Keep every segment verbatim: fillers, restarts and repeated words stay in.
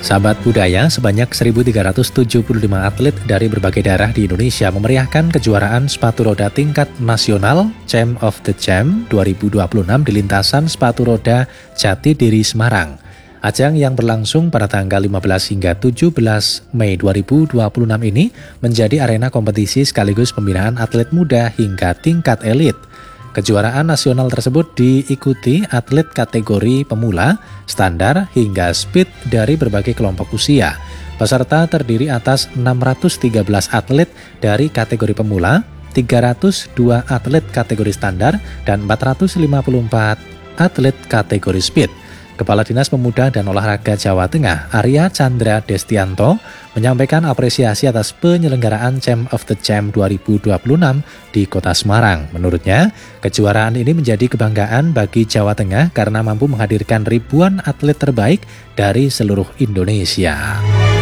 Sahabat budaya, sebanyak seribu tiga ratus tujuh puluh lima atlet dari berbagai daerah di Indonesia memeriahkan kejuaraan sepatu roda tingkat nasional Champ of the Champ dua ribu dua puluh enam di lintasan sepatu roda Jatidiri, Semarang. Ajang yang berlangsung pada tanggal lima belas hingga tujuh belas Mei dua ribu dua puluh enam ini menjadi arena kompetisi sekaligus pembinaan atlet muda hingga tingkat elit. Kejuaraan nasional tersebut diikuti atlet kategori pemula, standar, hingga speed dari berbagai kelompok usia. Peserta terdiri atas enam ratus tiga belas atlet dari kategori pemula, tiga ratus dua atlet kategori standar, dan empat ratus lima puluh empat atlet kategori speed. Kepala Dinas Pemuda dan Olahraga Jawa Tengah, Arya Chandra Destianto, menyampaikan apresiasi atas penyelenggaraan Champ of the Champ dua ribu dua puluh enam di Kota Semarang. Menurutnya, kejuaraan ini menjadi kebanggaan bagi Jawa Tengah karena mampu menghadirkan ribuan atlet terbaik dari seluruh Indonesia.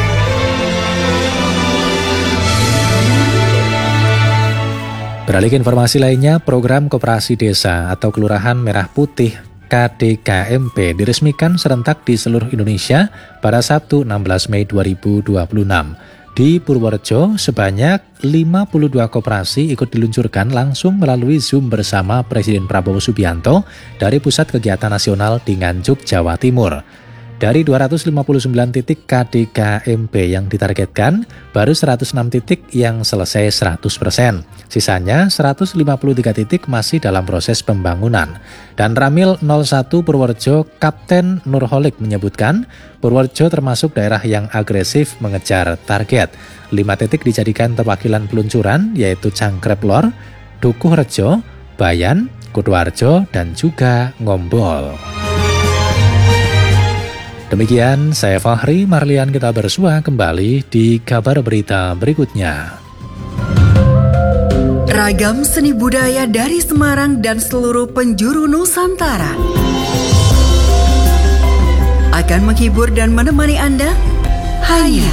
Beralih ke informasi lainnya, program Koperasi Desa atau Kelurahan Merah Putih K D K M P diresmikan serentak di seluruh Indonesia pada Sabtu enam belas Mei dua ribu dua puluh enam. Di Purworejo, sebanyak lima puluh dua koperasi ikut diluncurkan langsung melalui Zoom bersama Presiden Prabowo Subianto dari Pusat Kegiatan Nasional di Nganjuk, Jawa Timur. Dari dua ratus lima puluh sembilan titik K D K M P yang ditargetkan, baru seratus enam titik yang selesai seratus persen. Sisanya seratus lima puluh tiga titik masih dalam proses pembangunan. Dan Ramil nol satu Purworejo, Kapten Nurholik menyebutkan, Purworejo termasuk daerah yang agresif mengejar target. Lima titik dijadikan terwakilan peluncuran, yaitu Cangkrep Lor, Dukuh Rejo, Bayan, Kutoarjo, dan juga Ngombol. Demikian, saya Fahri Marlian, kita bersua kembali di kabar berita berikutnya. Ragam seni budaya dari Semarang dan seluruh penjuru Nusantara akan menghibur dan menemani Anda hanya